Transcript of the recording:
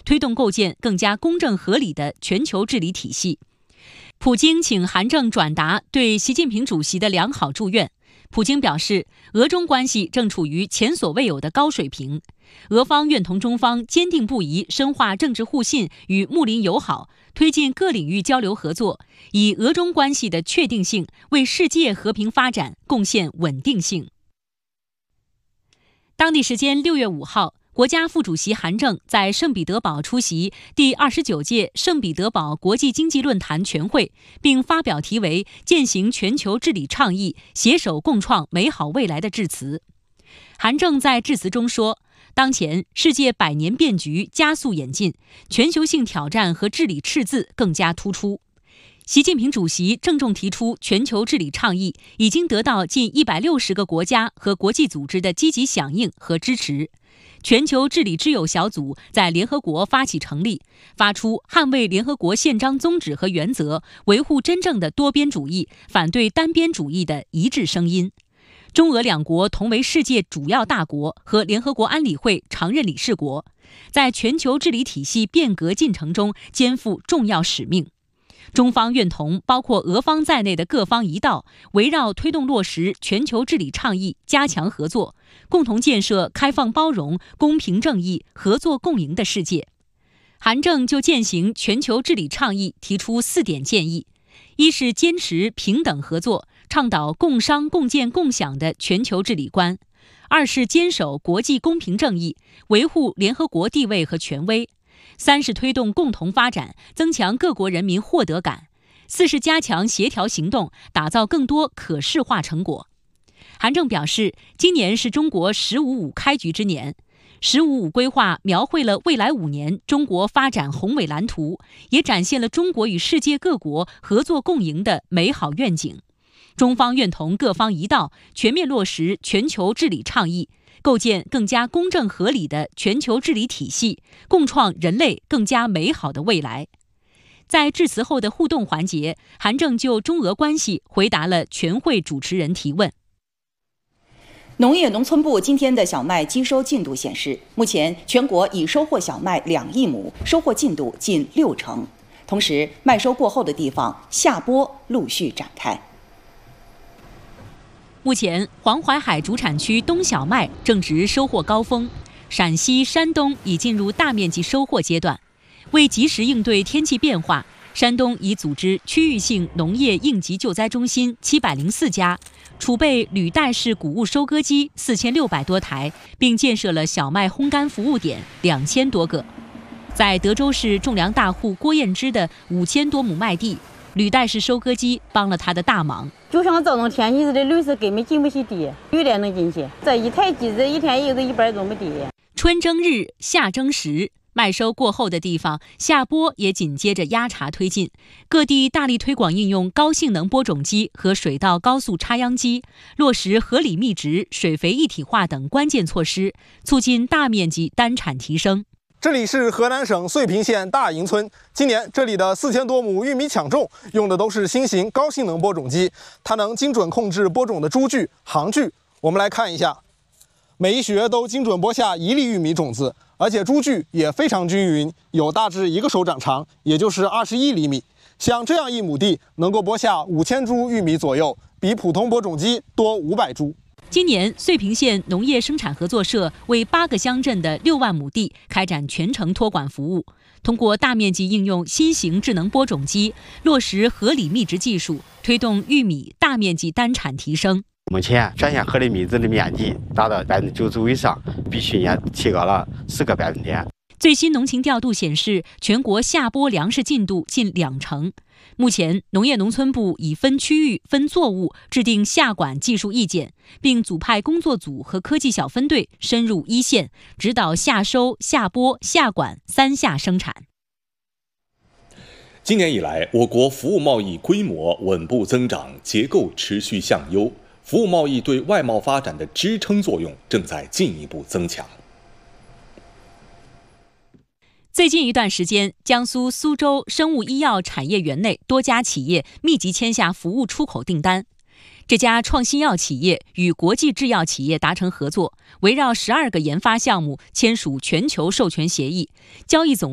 推动构建更加公正合理的全球治理体系。普京请韩正转达对习近平主席的良好祝愿。普京表示，俄中关系正处于前所未有的高水平，俄方愿同中方坚定不移深化政治互信与睦邻友好，推进各领域交流合作，以俄中关系的确定性为世界和平发展贡献稳定性。当地时间6月5号，国家副主席韩正在圣彼得堡出席第29届圣彼得堡国际经济论坛全会，并发表题为《践行全球治理倡议，携手共创美好未来》的致辞。韩正在致辞中说，当前世界百年变局加速演进，全球性挑战和治理赤字更加突出。习近平主席郑重提出全球治理倡议已经得到近160个国家和国际组织的积极响应和支持。全球治理之友小组在联合国发起成立，发出捍卫联合国宪章宗旨和原则，维护真正的多边主义，反对单边主义的一致声音。中俄两国同为世界主要大国和联合国安理会常任理事国，在全球治理体系变革进程中肩负重要使命。中方愿同包括俄方在内的各方一道，围绕推动落实全球治理倡议加强合作，共同建设开放包容、公平正义、合作共赢的世界。韩正就践行全球治理倡议提出4点建议：一是坚持平等合作，倡导共商共建共享的全球治理观；二是坚守国际公平正义，维护联合国地位和权威；三是推动共同发展，增强各国人民获得感；四是加强协调行动，打造更多可视化成果。韩正表示，今年是中国“15+5”开局之年，“15+5”规划描绘了未来5年中国发展宏伟蓝图，也展现了中国与世界各国合作共赢的美好愿景。中方愿同各方一道，全面落实全球治理倡议，构建更加公正合理的全球治理体系，共创人类更加美好的未来。在致辞后的互动环节，韩正就中俄关系回答了全会主持人提问。 农业农村部今天的小麦机收进度显示，目前全国已收获小麦2亿亩，收获进度近60%。同时，麦收过后的地方下播陆续展开。 目前，黄淮海主产区冬小麦正值收获高峰，陕西、山东已进入大面积收获阶段。为及时应对天气变化，山东已组织区域性农业应急救灾中心704家，储备履带式谷物收割机4600多台，并建设了小麦烘干服务点2000多个。在德州市种粮大户郭艳芝的5000多亩麦地，履带式收割机帮了他的大忙。 就像这种天气似的，绿色根本进不去地，绿的能进去。这一台机子一天也就100多亩地。 春争日，夏争时。麦收过后的地方，下播也紧接着压茬推进，各地大力推广应用高性能播种机和水稻高速插秧机，落实合理密植、水肥一体化等关键措施，促进大面积单产提升。 这里是河南省遂平县大营村，今年这里的4000多亩玉米抢种用的都是新型高性能播种机，它能精准控制播种的株距、行距。我们来看一下，每一穴都精准播下1粒玉米种子，而且株距也非常均匀，有大致1个手掌长，也就是21厘米。像这样1亩地能够播下5000株玉米左右，比普通播种机多500株。 今年，遂平县农业生产合作社为8个乡镇的6万亩地开展全程托管服务，通过大面积应用新型智能播种机，落实合理密植技术，推动玉米大面积单产提升。 目前全县合理密植的面积达到95%以上，比去年提高了10个百分点。 最新农情调度显示，全国下播粮食进度近20%。目前，农业农村部已分区域、分作物制定下管技术意见，并组派工作组和科技小分队深入一线，指导下收、下播、下管3下生产。 今年以来，我国服务贸易规模稳步增长，结构持续向优，服务贸易对外贸发展的支撑作用正在进一步增强。 最近一段时间，江苏苏州生物医药产业园内多家企业密集签下服务出口订单。这家创新药企业与国际制药企业达成合作，围绕12个研发项目签署全球授权协议，交易总